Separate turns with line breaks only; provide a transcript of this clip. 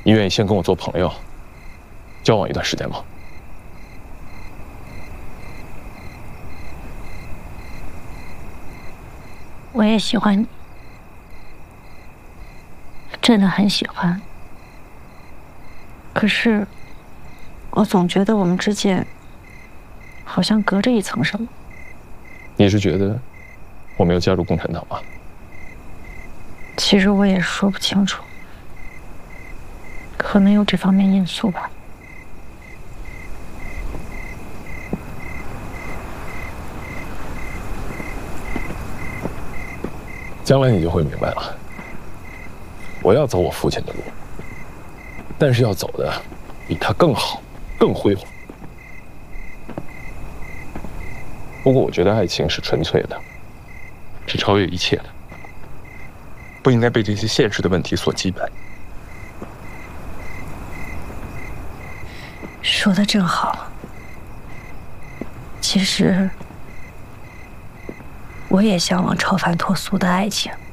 你愿意先跟我做朋友，交往一段时间吗？
我也喜欢你，真的很喜欢。可是，我总觉得我们之间好像隔着一层什么。
你是觉得我没有加入共产党吗？
其实我也说不清楚，可能有这方面因素吧。
将来你就会明白了。我要走我父亲的路，但是要走的比他更好、更辉煌。不过，我觉得爱情是纯粹的，是超越一切的，不应该被这些现实的问题所羁绊。
说的正好。其实，我也向往超凡脱俗的爱情。